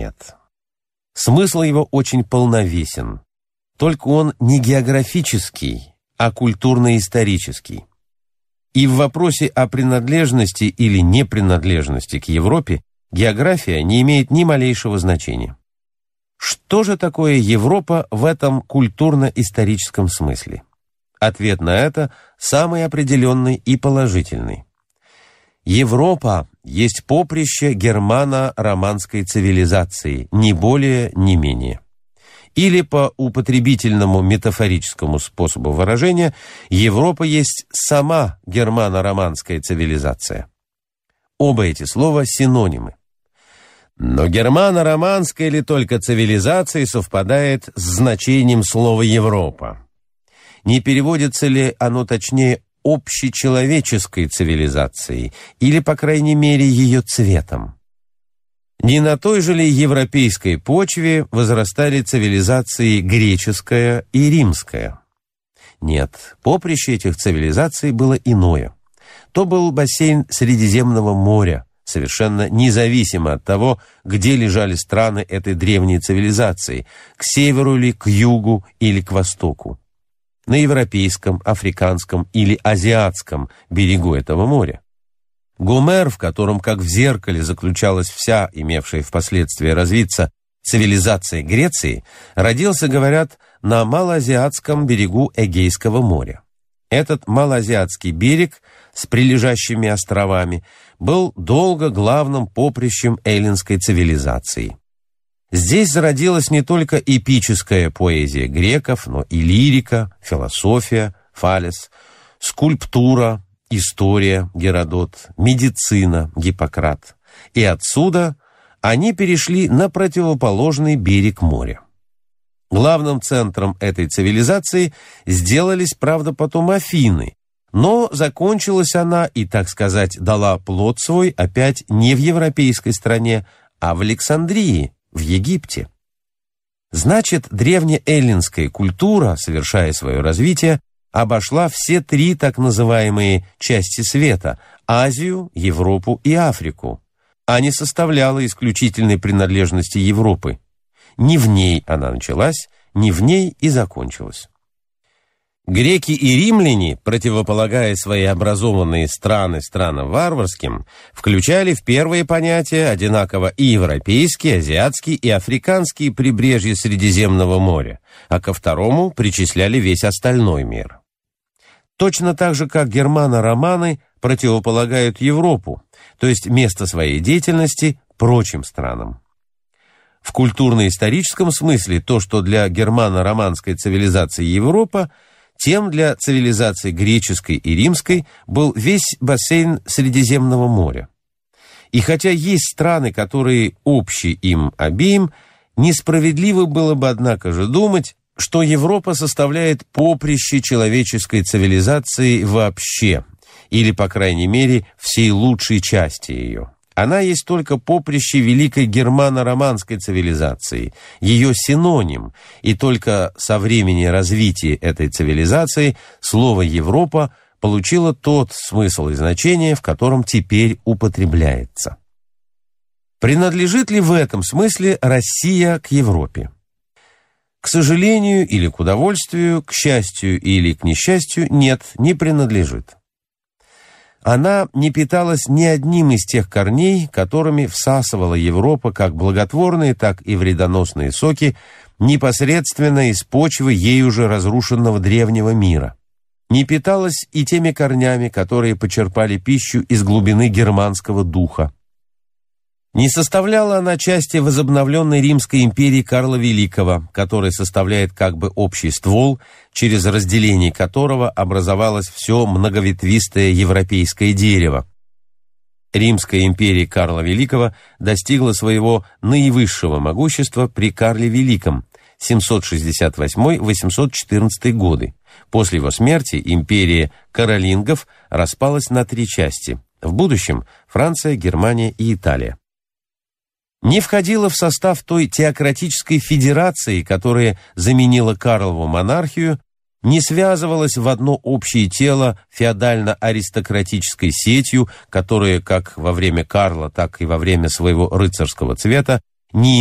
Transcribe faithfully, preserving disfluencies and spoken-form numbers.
нет. Смысл его очень полновесен, только он не географический, а культурно-исторический. И в вопросе о принадлежности или непринадлежности к Европе география не имеет ни малейшего значения. Что же такое Европа в этом культурно-историческом смысле? Ответ на это самый определенный и положительный. Европа есть поприще германо-романской цивилизации, ни более, ни менее. Или по употребительному метафорическому способу выражения, Европа есть сама германо-романская цивилизация. Оба эти слова синонимы. Но германо-романская ли только цивилизация совпадает с значением слова «Европа»? Не переводится ли оно точнее общечеловеческой цивилизацией или, по крайней мере, ее цветом? Не на той же ли европейской почве возрастали цивилизации греческая и римская? Нет, поприще этих цивилизаций было иное. То был бассейн Средиземного моря, совершенно независимо от того, где лежали страны этой древней цивилизации, к северу ли, к югу или к востоку. На европейском, африканском или азиатском берегу этого моря. Гомер, в котором как в зеркале заключалась вся имевшая впоследствии развиться цивилизация Греции, родился, говорят, на малоазиатском берегу Эгейского моря. Этот малоазиатский берег с прилежащими островами был долго главным поприщем эллинской цивилизации. Здесь зародилась не только эпическая поэзия греков, но и лирика, философия, Фалес, скульптура, история, Геродот, медицина, Гиппократ. И отсюда они перешли на противоположный берег моря. Главным центром этой цивилизации сделались, правда, потом Афины, но закончилась она и, так сказать, дала плод свой опять не в европейской стране, а в Александрии, в Египте. Значит, древнеэллинская культура, совершая свое развитие, обошла все три так называемые части света – Азию, Европу и Африку, а не составляла исключительной принадлежности Европы. Не в ней она началась, не в ней и закончилась. Греки и римляне, противополагая свои образованные страны странам варварским, включали в первые понятия одинаково и европейские, азиатские и африканские прибрежья Средиземного моря, а ко второму причисляли весь остальной мир. Точно так же, как германо-романы противополагают Европу, то есть место своей деятельности, прочим странам. В культурно-историческом смысле то, что для германо-романской цивилизации Европа, тем для цивилизации греческой и римской был весь бассейн Средиземного моря. И хотя есть страны, которые общи им обеим, несправедливо было бы, однако же, думать, что Европа составляет поприще человеческой цивилизации вообще, или, по крайней мере, всей лучшей части ее. Она есть только поприще великой германо-романской цивилизации, ее синоним, и только со времени развития этой цивилизации слово «Европа» получило тот смысл и значение, в котором теперь употребляется. Принадлежит ли в этом смысле Россия к Европе? К сожалению или к удовольствию, к счастью или к несчастью, нет, не принадлежит. Она не питалась ни одним из тех корней, которыми всасывала Европа как благотворные, так и вредоносные соки непосредственно из почвы ею уже разрушенного древнего мира. Не питалась и теми корнями, которые почерпали пищу из глубины германского духа. Не составляла она части возобновленной Римской империи Карла Великого, которая составляет как бы общий ствол, через разделение которого образовалось все многоветвистое европейское дерево. Римская империя Карла Великого достигла своего наивысшего могущества при Карле Великом семьсот шестьдесят восьмой — восемьсот четырнадцатый годы. После его смерти империя каролингов распалась на три части. В будущем Франция, Германия и Италия. Не входила в состав той теократической федерации, которая заменила Карлову монархию, не связывалась в одно общее тело феодально-аристократической сетью, которая как во время Карла, так и во время своего рыцарского цвета не